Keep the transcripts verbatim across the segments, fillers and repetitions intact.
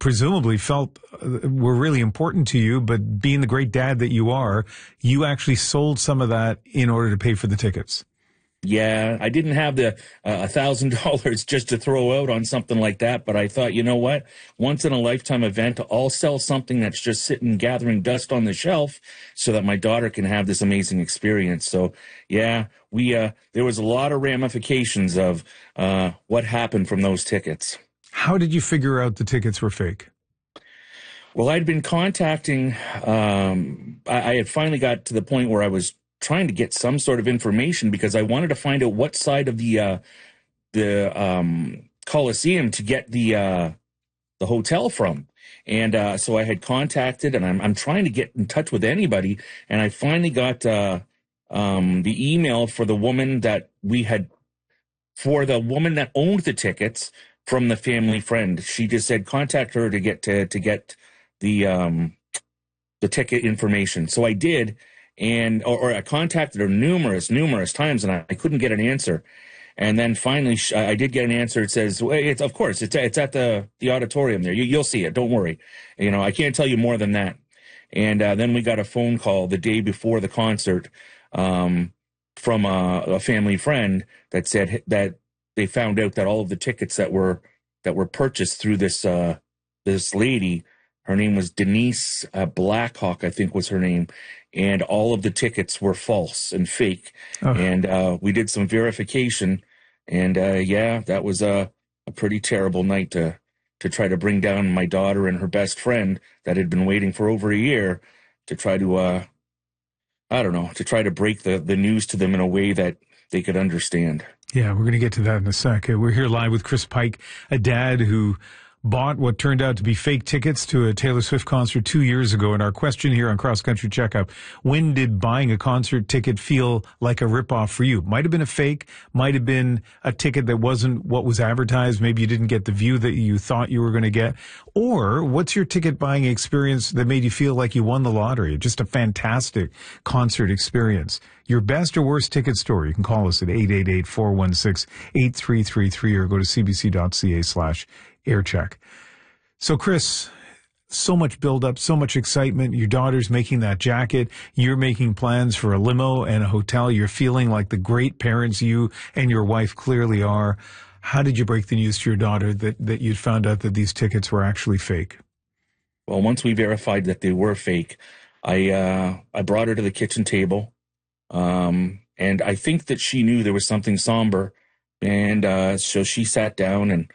presumably felt uh, were really important to you, but being the great dad that you are, you actually sold some of that in order to pay for the tickets. Yeah, I didn't have the a uh, thousand dollars just to throw out on something like that, but I thought, you know what? Once in a lifetime event, I'll sell something that's just sitting gathering dust on the shelf, so that my daughter can have this amazing experience. So, yeah, we uh, there was a lot of ramifications of uh, what happened from those tickets. How did you figure out the tickets were fake? Well, I'd been contacting. Um, I, I had finally got to the point where I was trying to get some sort of information because I wanted to find out what side of the uh, the um, Coliseum to get the uh, the hotel from, and uh, so I had contacted, and I'm I'm trying to get in touch with anybody, and I finally got uh, um, the email for the woman that we had for the woman that owned the tickets from the family friend. She just said contact her to get to to get the um, the ticket information. So I did. And or, or I contacted her numerous, numerous times, and I, I couldn't get an answer. And then finally, sh- I did get an answer. It says, well, "It's of course, it's it's at the the auditorium there. You, you'll see it. Don't worry. You know, I can't tell you more than that." And uh, then we got a phone call the day before the concert um, from a, a family friend that said that they found out that all of the tickets that were that were purchased through this uh, this lady. Her name was Denise uh, Blackhawk, I think was her name. And all of the tickets were false and fake. Oh. And uh, we did some verification. And, uh, yeah, that was a, a pretty terrible night to, to try to bring down my daughter and her best friend that had been waiting for over a year to try to, uh, I don't know, to try to break the, the news to them in a way that they could understand. Yeah, we're going to get to that in a sec. We're here live with Chris Pike, a dad who bought what turned out to be fake tickets to a Taylor Swift concert two years ago. And our question here on Cross Country Checkup, when did buying a concert ticket feel like a ripoff for you? Might have been a fake, might have been a ticket that wasn't what was advertised. Maybe you didn't get the view that you thought you were going to get. Or what's your ticket buying experience that made you feel like you won the lottery? Just a fantastic concert experience. Your best or worst ticket story, you can call us at eight eight eight, four one six, eight three three three or go to cbc.ca slash aircheck. So, Chris, so much buildup, so much excitement. Your daughter's making that jacket. You're making plans for a limo and a hotel. You're feeling like the great parents you and your wife clearly are. How did you break the news to your daughter that, that you'd found out that these tickets were actually fake? Well, once we verified that they were fake, I uh, I brought her to the kitchen table, um, and I think that she knew there was something somber, and uh, so she sat down and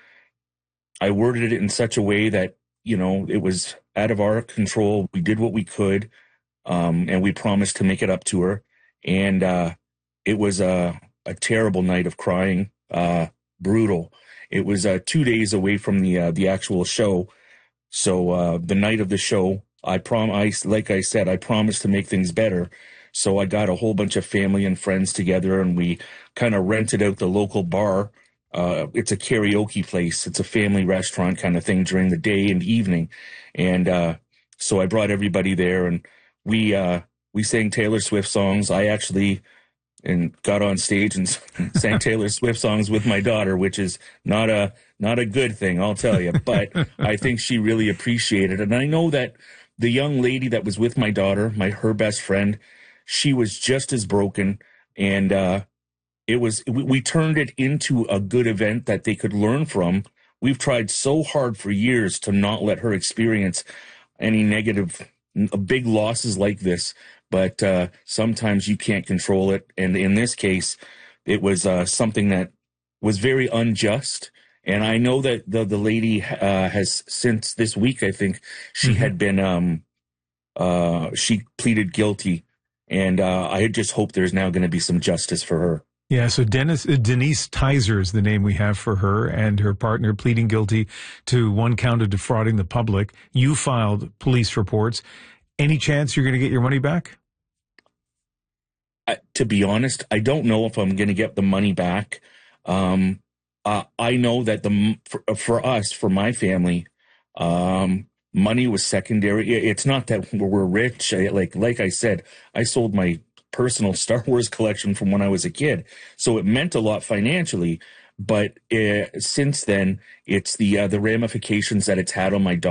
I worded it in such a way that, you know, it was out of our control. We did what we could, um, and we promised to make it up to her. And uh, it was a, a terrible night of crying, uh, brutal. It was uh, two days away from the uh, the actual show. So uh, the night of the show, I prom, I, like I said, I promised to make things better. So I got a whole bunch of family and friends together, and we kind of rented out the local bar. Uh, it's a karaoke place. It's a family restaurant kind of thing during the day and evening. And, uh, so I brought everybody there, and we, uh, we sang Taylor Swift songs. I actually, and got on stage and sang Taylor Swift songs with my daughter, which is not a, not a good thing, I'll tell you, but I think she really appreciated it. And I know that the young lady that was with my daughter, my, her best friend, she was just as broken. And, uh, It was, we, we turned it into a good event that they could learn from. We've tried so hard for years to not let her experience any negative, big losses like this. But uh, sometimes you can't control it. And in this case, it was uh, something that was very unjust. And I know that the, the lady uh, has, since this week, I think, she mm-hmm. had been, um, uh, she pleaded guilty. And uh, I just hope there's now going to be some justice for her. Yeah, so Dennis, uh, Denise Tizer is the name we have for her, and her partner pleading guilty to one count of defrauding the public. You filed police reports. Any chance you're going to get your money back? Uh, to be honest, I don't know if I'm going to get the money back. Um, uh, I know that the for, for us, for my family, um, money was secondary. It's not that we're rich. Like like I said, I sold my personal Star Wars collection from when I was a kid. So it meant a lot financially, but uh, since then, it's the uh, the ramifications that it's had on my daughter.